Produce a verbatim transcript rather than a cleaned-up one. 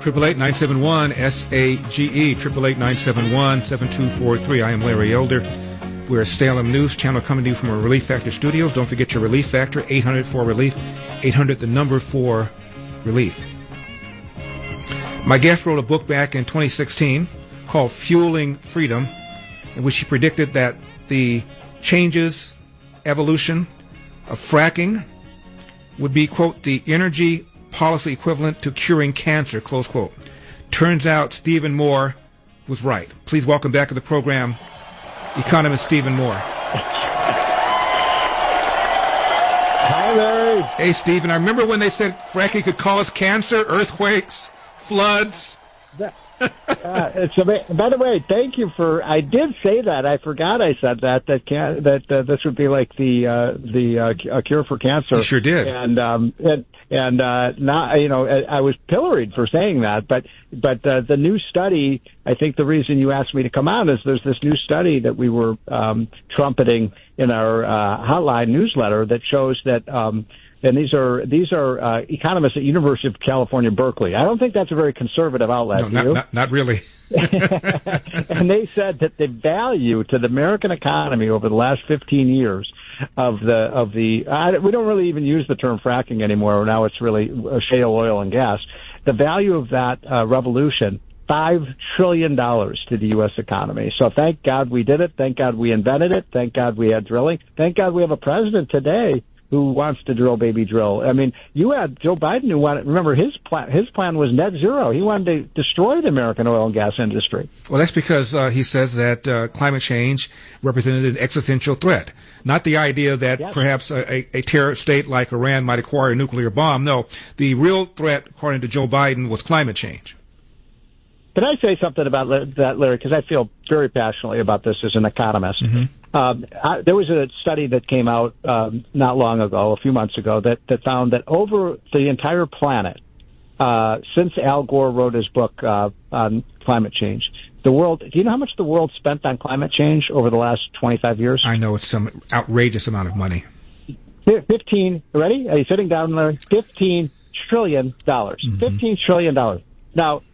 eight eight eight, nine seven one, S A G E, eight eight eight, nine seven one, seven two four three. I am Larry Elder. We're a Salem News Channel coming to you from our Relief Factor studios. Don't forget your Relief Factor, eight hundred four relief, eight hundred the number four relief. My guest wrote a book back in twenty sixteen called Fueling Freedom, in which he predicted that the changes, evolution of fracking would be, quote, the energy policy equivalent to curing cancer, close quote. Turns out Stephen Moore was right. Please welcome back to the program, economist Stephen Moore. Hi, Larry. Hey, Stephen, I remember when they said fracking could cause cancer, earthquakes, floods. Uh, it's a, by the way, thank you for. I did say that. I forgot I said that. That can, that uh, this would be like the uh, the uh, a cure for cancer. You sure did. And um and and uh, not you know I, I was pilloried for saying that. But but uh, the new study. I think the reason you asked me to come on is there's this new study that we were um, trumpeting in our uh, hotline newsletter that shows that. Um, And these are these are uh, economists at University of California, Berkeley. I don't think that's a very conservative outlet. No, not, do you? not, not really. And they said that the value to the American economy over the last fifteen years of the of the I, we don't really even use the term fracking anymore. Now it's really shale oil and gas. The value of that uh, revolution. Five trillion dollars to the U S economy. So thank God we did it. Thank God we invented it. Thank God we had drilling. Thank God we have a president today who wants to drill, baby, drill. I mean, you had Joe Biden who wanted, remember, his plan, his plan was net zero. He wanted to destroy the American oil and gas industry. Well, that's because uh, he says that uh, climate change represented an existential threat. Not the idea that yes. perhaps a, a, a terror state like Iran might acquire a nuclear bomb. No, the real threat, according to Joe Biden, was climate change. Can I say something about that, Larry? Because I feel very passionately about this as an economist. Mm-hmm. Um, I, there was a study that came out um, not long ago, a few months ago, that, that found that over the entire planet, uh, since Al Gore wrote his book uh, on climate change, the world. Do you know how much the world spent on climate change over the last twenty-five years? I know it's some outrageous amount of money. Fifteen. Ready? Are you sitting down, Larry? Fifteen trillion dollars. Mm-hmm. Fifteen trillion dollars. Now,